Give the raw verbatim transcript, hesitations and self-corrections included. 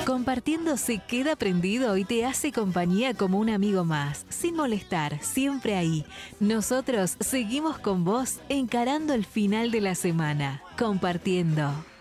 Compartiendo se queda prendido y te hace compañía como un amigo más, sin molestar, siempre ahí. Nosotros seguimos con vos encarando el final de la semana, compartiendo.